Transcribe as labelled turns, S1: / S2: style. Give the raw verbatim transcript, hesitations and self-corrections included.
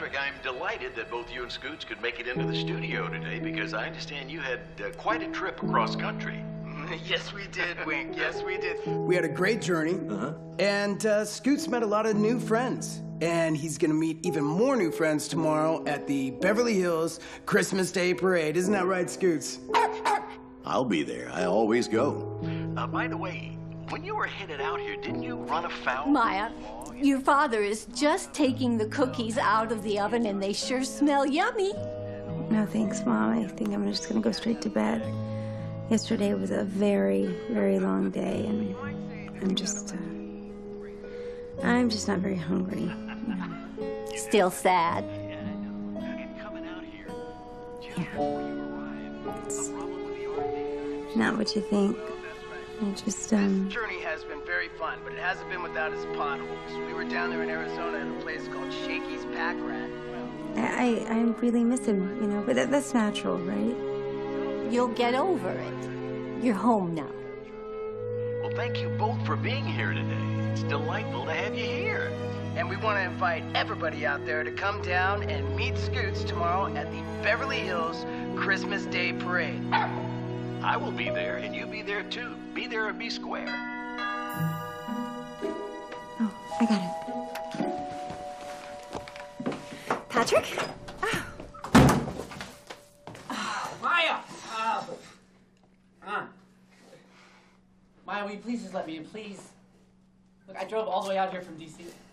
S1: Patrick, I'm delighted that both you and Scoots could make it into the studio today because I understand you had uh, quite a trip across country.
S2: Yes, we did, Wink. Yes, we did.
S3: We had a great journey,
S1: Uh-huh.
S3: and uh, Scoots met a lot of new friends. And he's gonna meet even more new friends tomorrow at the Beverly Hills Christmas Day Parade. Isn't that right, Scoots?
S4: I'll be there. I always go.
S1: Uh, by the way, when you were headed out here, didn't you run afoul?
S5: Maya, your father is just taking the cookies out of the oven, and they sure smell yummy.
S6: No, thanks, Mom. I think I'm just gonna go straight to bed. Yesterday was a very, very long day, and I'm just, uh, I'm just not very hungry.
S5: Still sad.
S6: Yeah. It's not what you think. I just, um...
S2: This journey has been very fun, but it hasn't been without its potholes. We were down there in Arizona at a place called Shakey's Pack Rat.
S6: I, I, I really miss him, you know, but that, that's natural, right?
S5: You'll get over it. You're home now.
S1: Well, thank you both for being here today. It's delightful to have you here.
S2: And we want to invite everybody out there to come down and meet Scoots tomorrow at the Beverly Hills Christmas Day Parade.
S1: I will be there, and you be there too. Be there or be square.
S6: Oh, I got it.
S7: Patrick?
S8: Maya! Uh, uh. Maya, will you please just let me in, please? Look, I drove all the way out here from D C